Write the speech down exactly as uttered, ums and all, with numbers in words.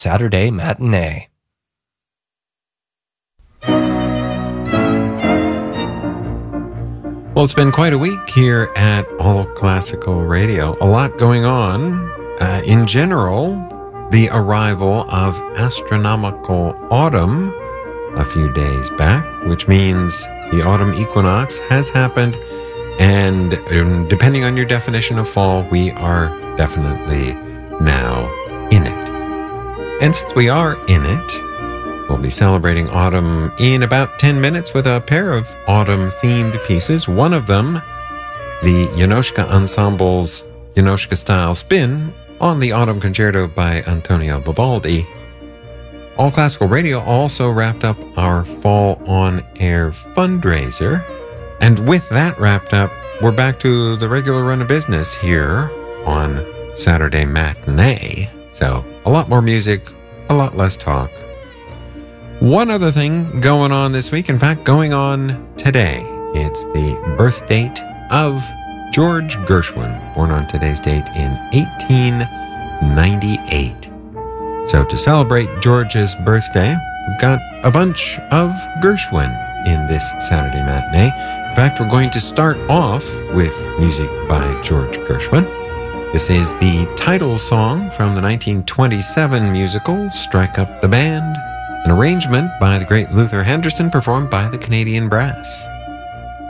Saturday Matinee. Well, it's been quite a week here at All Classical Radio. A lot going on. Uh, in general, the arrival of astronomical autumn a few days back, which means the autumn equinox has happened. And um, depending on your definition of fall, we are definitely now in it. And since we are in it, we'll be celebrating autumn in about ten minutes with a pair of autumn-themed pieces. One of them, the Janoschka Ensemble's Janoschka-style spin on the Autumn Concerto by Antonio Vivaldi. All Classical Radio also wrapped up our Fall On Air fundraiser. And with that wrapped up, we're back to the regular run of business here on Saturday Matinee. So, a lot more music, a lot less talk. One other thing going on this week, in fact, going on today. It's the birth date of George Gershwin, born on today's date in eighteen ninety-eight. So to celebrate George's birthday, we've got a bunch of Gershwin in this Saturday Matinee. In fact, we're going to start off with music by George Gershwin. This is the title song from the nineteen twenty-seven musical Strike Up the Band, an arrangement by the great Luther Henderson performed by the Canadian Brass.